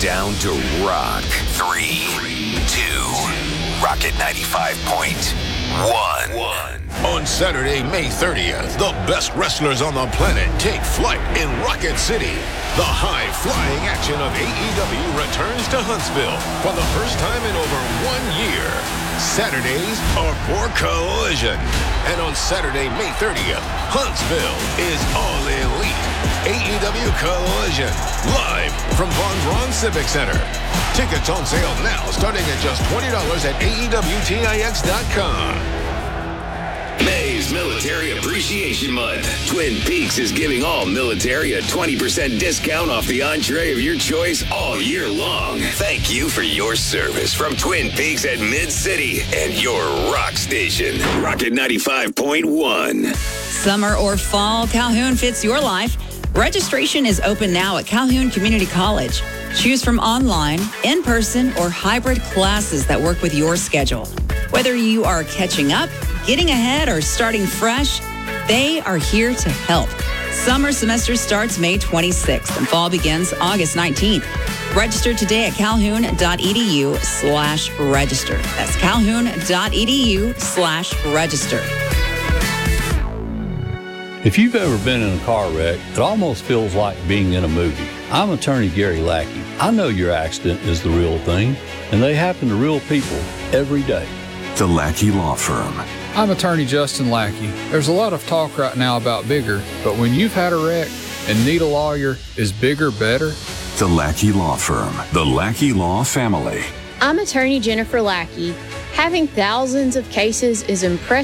Down to rock. 3, 2, Rocket 95.1. On Saturday, May 30th, the best wrestlers on the planet take flight in Rocket City. The high-flying action of AEW returns to Huntsville for the first time in over 1 year. Saturdays are for Collision. And on Saturday, May 30th, Huntsville is all elite. AEW Collision, live from Von Braun Civic Center. Tickets on sale now, starting at just $20 at AEWTIX.com. May's Military Appreciation Month. Twin Peaks is giving all military a 20% discount off the entree of your choice all year long. Thank you for your service from Twin Peaks at Mid-City and your rock station, Rocket 95.1. Summer or fall, Calhoun fits your life. Registration is open now at Calhoun Community College. Choose from online, in-person, or hybrid classes that work with your schedule. Whether you are catching up, getting ahead, or starting fresh, they are here to help. Summer semester starts May 26th and fall begins August 19th. Register today at calhoun.edu/register. That's calhoun.edu/register. If you've ever been in a car wreck, it almost feels like being in a movie. I'm attorney Gary Lackey. I know your accident is the real thing, and they happen to real people every day. The Lackey Law Firm. I'm attorney Justin Lackey. There's a lot of talk right now about bigger, but when you've had a wreck and need a lawyer, is bigger better? The Lackey Law Firm. The Lackey Law Family. I'm attorney Jennifer Lackey. Having thousands of cases is impressive.